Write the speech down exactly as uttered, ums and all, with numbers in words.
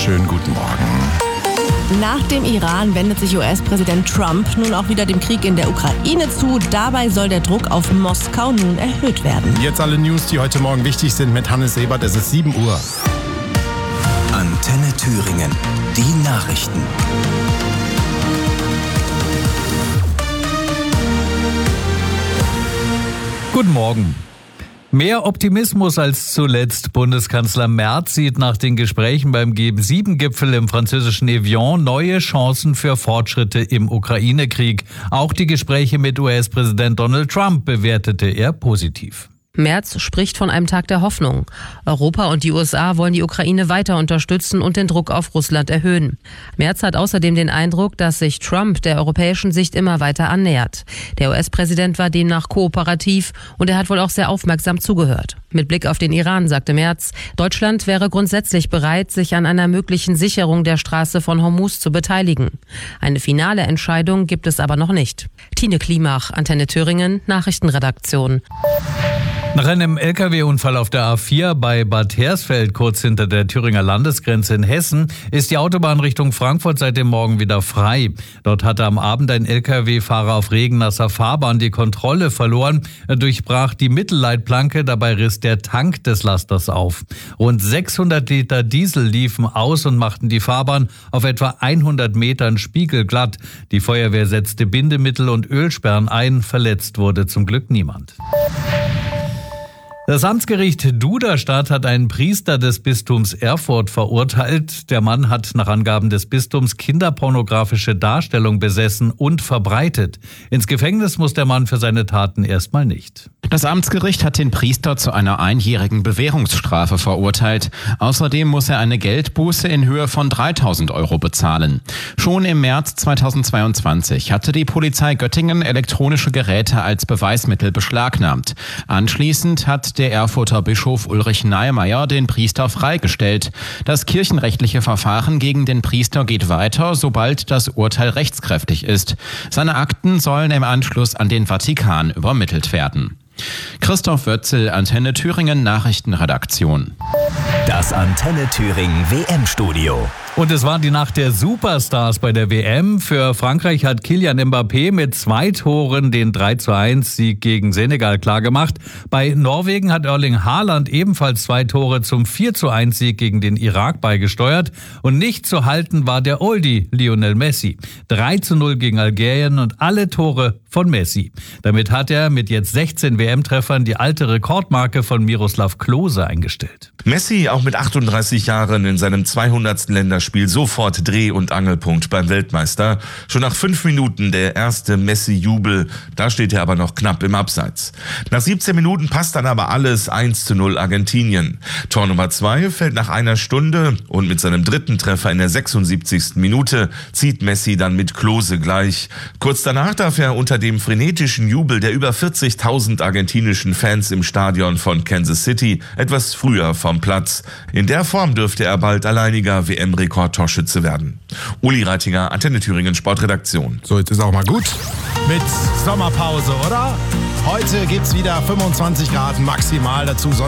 schönen guten Morgen. Nach dem Iran wendet sich U S-Präsident Trump nun auch wieder dem Krieg in der Ukraine zu. Dabei soll der Druck auf Moskau nun erhöht werden. Jetzt alle News, die heute Morgen wichtig sind mit Hannes Ebert. Es ist sieben Uhr. Antenne Thüringen. Die Nachrichten. Guten Morgen. Mehr Optimismus als zuletzt. Bundeskanzler Merz sieht nach den Gesprächen beim G sieben Gipfel im französischen Evian neue Chancen für Fortschritte im Ukraine-Krieg. Auch die Gespräche mit U S-Präsident Donald Trump bewertete er positiv. Merz spricht von einem Tag der Hoffnung. Europa und die U S A wollen die Ukraine weiter unterstützen und den Druck auf Russland erhöhen. Merz hat außerdem den Eindruck, dass sich Trump der europäischen Sicht immer weiter annähert. Der U S-Präsident war demnach kooperativ und er hat wohl auch sehr aufmerksam zugehört. Mit Blick auf den Iran sagte Merz, Deutschland wäre grundsätzlich bereit, sich an einer möglichen Sicherung der Straße von Hormuz zu beteiligen. Eine finale Entscheidung gibt es aber noch nicht. Tine Klimach, Antenne Thüringen, Nachrichtenredaktion. Nach einem L K W-Unfall auf der A vier bei Bad Hersfeld, kurz hinter der Thüringer Landesgrenze in Hessen, ist die Autobahn Richtung Frankfurt seit dem Morgen wieder frei. Dort hatte am Abend ein L K W-Fahrer auf regennasser Fahrbahn die Kontrolle verloren. Er durchbrach die Mittelleitplanke, dabei riss der Tank des Lasters auf. Rund sechshundert Liter Diesel liefen aus und machten die Fahrbahn auf etwa hundert Metern spiegelglatt. Die Feuerwehr setzte Bindemittel und Ölsperren ein. Verletzt wurde zum Glück niemand. Das Amtsgericht Duderstadt hat einen Priester des Bistums Erfurt verurteilt. Der Mann hat nach Angaben des Bistums kinderpornografische Darstellung besessen und verbreitet. Ins Gefängnis muss der Mann für seine Taten erstmal nicht. Das Amtsgericht hat den Priester zu einer einjährigen Bewährungsstrafe verurteilt. Außerdem muss er eine Geldbuße in Höhe von dreitausend Euro bezahlen. Schon im März zweitausendzweiundzwanzig hatte die Polizei Göttingen elektronische Geräte als Beweismittel beschlagnahmt. Anschließend hat der Erfurter Bischof Ulrich Neimeyer den Priester freigestellt. Das kirchenrechtliche Verfahren gegen den Priester geht weiter, sobald das Urteil rechtskräftig ist. Seine Akten sollen im Anschluss an den Vatikan übermittelt werden. Christoph Wötzel, Antenne Thüringen Nachrichtenredaktion. Das Antenne Thüringen W M-Studio. Und es war die Nacht der Superstars bei der W M. Für Frankreich hat Kylian Mbappé mit zwei Toren den drei zu eins Sieg gegen Senegal klargemacht. Bei Norwegen hat Erling Haaland ebenfalls zwei Tore zum vier zu eins Sieg gegen den Irak beigesteuert. Und nicht zu halten war der Oldie Lionel Messi. drei zu null gegen Algerien und alle Tore von Messi. Damit hat er mit jetzt sechzehn W M-Treffern die alte Rekordmarke von Miroslav Klose eingestellt. Messi auch mit achtunddreißig Jahren in seinem zweihundertsten Länderspiel sofort Dreh- und Angelpunkt beim Weltmeister. Schon nach fünf Minuten der erste Messi-Jubel, da steht er aber noch knapp im Abseits. Nach siebzehn Minuten passt dann aber alles, eins zu null Argentinien. Tor Nummer zwei fällt nach einer Stunde und mit seinem dritten Treffer in der sechsundsiebzigsten Minute zieht Messi dann mit Klose gleich. Kurz danach darf er unter dem frenetischen Jubel der über vierzigtausend argentinischen Fans im Stadion von Kansas City etwas früher vom Platz. In der Form dürfte er bald alleiniger W M-Rekordtorschütze werden. Uli Reitinger, Antenne Thüringen Sportredaktion. So, jetzt ist auch mal gut mit Sommerpause, oder? Heute gibt's wieder fünfundzwanzig Grad maximal, dazu Sonne.